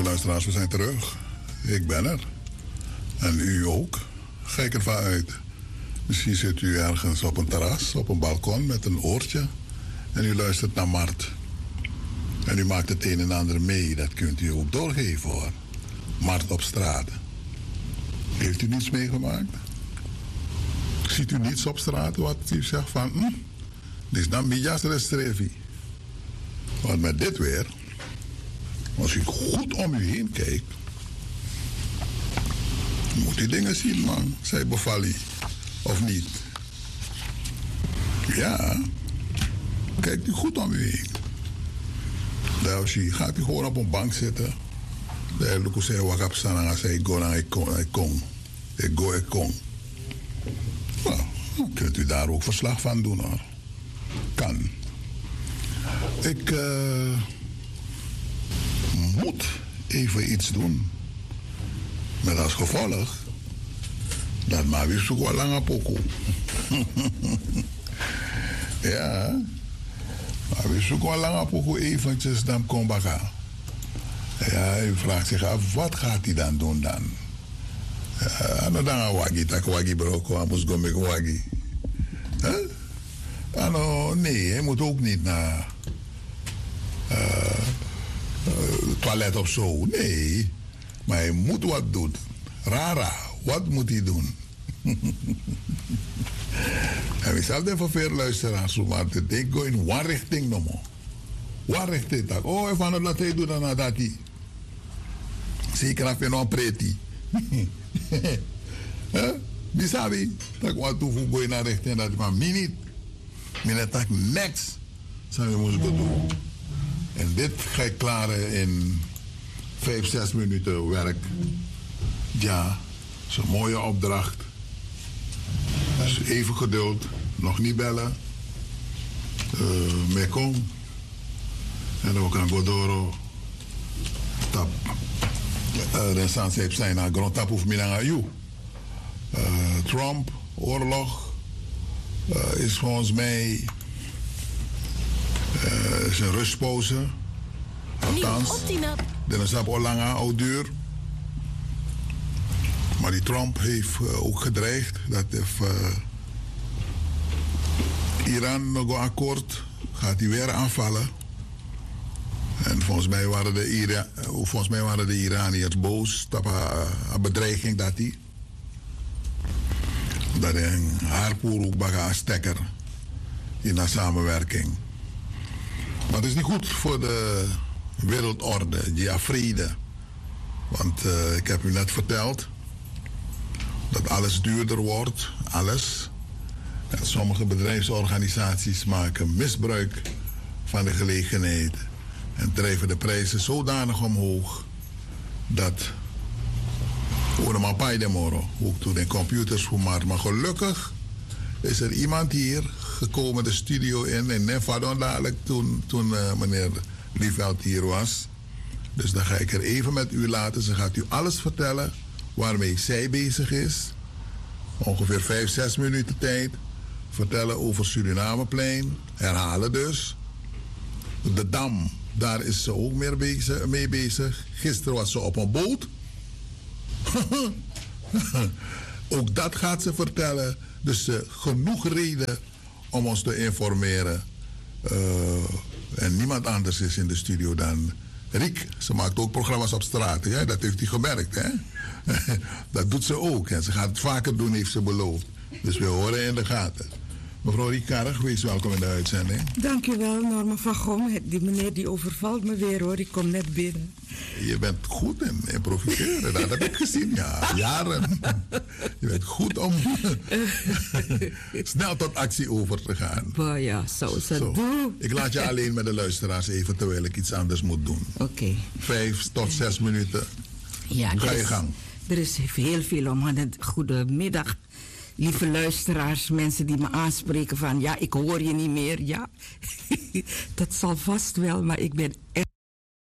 luisteraars, we zijn terug. Ik ben er. En u ook. Kijk ervan uit. Misschien zit u ergens op een terras, op een balkon met een oortje. En u luistert naar Mart. En u maakt het een en ander mee. Dat kunt u ook doorgeven hoor. Mart op straat. Heeft u niets meegemaakt? Ziet u niets op straat wat u zegt van... dit is dan Mija's restrevi. Want met dit weer... als u goed om u heen kijkt... moet u dingen zien, man. Zij bevallen. Of niet? Ja. Kijkt u goed om u heen. Dus gaat u gewoon op een bank zitten. De zei wakap staan en zei go naar ik kom. Ik kom. Nou, dan kunt u daar ook verslag van doen hoor. Kan. Ik moet even iets doen. Met als gevolg dat maar weer zoek wel lang poko. Ja. Maar we zoeken wel lang poko eventjes dan kom baka. Ja, u vraagt zich af, wat gaat hij dan doen dan? Ja, dan wagi, tak wagi broko, amus gomek wagi. Nee, hij moet ook niet naar toilet of zo. Nee, maar hij moet wat doen. Rara, wat moet hij doen? En ik zal even veel luisteren, maar ik ga in one richting nog maar. One richting tak. Oh, van het laten doen dan dat hij. Zeker als je nog een preti. Bisabi, tak wat toe voor naar richting dat maar niet. Mijn tak next. Zou je moeten doen. En dit ga ik klaren in 5-6 minuten werk. Ja, dat is een mooie opdracht. Dus even geduld, nog niet bellen. Mekom. En dan kan Godoro. Tap. De Sanse heeft zijn naar grondtap of Minangayu. Trump, oorlog. Is volgens mij. Is een rustpauze. Althans. Dan is dat al lang oud duur. Maar die Trump heeft ook gedreigd dat if Iran nog een akkoord gaat hij weer aanvallen. En volgens mij waren de Iraniërs boos op een bedreiging dat hij een haarpoer ook baga stekker in de samenwerking. Maar het is niet goed voor de wereldorde, die vrede. Want ik heb u net verteld dat alles duurder wordt, alles. En sommige bedrijfsorganisaties maken misbruik van de gelegenheid en drijven de prijzen zodanig omhoog dat allemaal bij de morgen, ook toen de computers voor maar gelukkig is er iemand hier gekomen de studio in en Nevadon dadelijk toen meneer Lieveld hier was. Dus dan ga ik er even met u laten. Ze gaat u alles vertellen waarmee zij bezig is. Ongeveer 5-6 minuten tijd. Vertellen over Surinameplein. Herhalen dus. De Dam, daar is ze ook mee bezig. Gisteren was ze op een boot. Ook dat gaat ze vertellen. Dus genoeg reden om ons te informeren. En niemand anders is in de studio dan Riek. Ze maakt ook programma's op straat. Ja? Dat heeft u gemerkt. Hè? Dat doet ze ook. En ze gaat het vaker doen, heeft ze beloofd. Dus we horen in de gaten. Mevrouw Riekarrig, wees welkom in de uitzending. Dank u wel, Norma van Gom. Die meneer die overvalt me weer hoor. Ik kom net binnen. Je bent goed in improviseren. Dat heb ik gezien, ja. Jaren. Je bent goed om snel tot actie over te gaan. Oh ja, zo doen. Ik laat je alleen met de luisteraars even terwijl ik iets anders moet doen. Oké. 5 tot 6 minuten. Ja, ga je gang. Er is heel veel om. Goedemiddag. Lieve luisteraars, mensen die me aanspreken van... ja, ik hoor je niet meer, ja. Dat zal vast wel, maar ik ben echt...